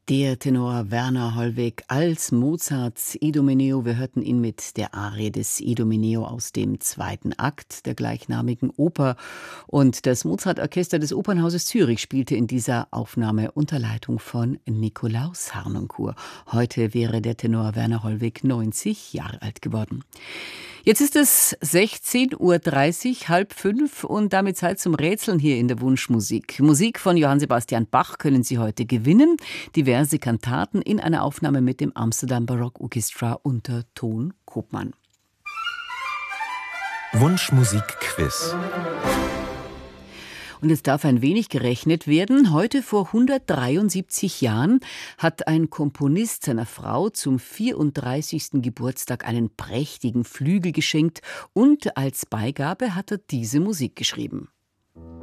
Der Tenor Werner Hollweg als Mozarts Idomeneo. Wir hörten ihn mit der Arie des Idomeneo aus dem zweiten Akt der gleichnamigen Oper. Und das Mozart-Orchester des Opernhauses Zürich spielte in dieser Aufnahme unter Leitung von Nikolaus Harnoncourt. Heute wäre der Tenor Werner Hollweg 90 Jahre alt geworden. Jetzt ist es 16:30 Uhr, 4:30 und damit Zeit zum Rätseln hier in der Wunschmusik. Musik von Johann Sebastian Bach können Sie heute gewinnen. Diverse Kantaten in einer Aufnahme mit dem Amsterdam Baroque Orchestra unter Ton Koopman. Wunschmusik-Quiz. Und es darf ein wenig gerechnet werden. Heute vor 173 Jahren hat ein Komponist seiner Frau zum 34. Geburtstag einen prächtigen Flügel geschenkt und als Beigabe hat er diese Musik geschrieben.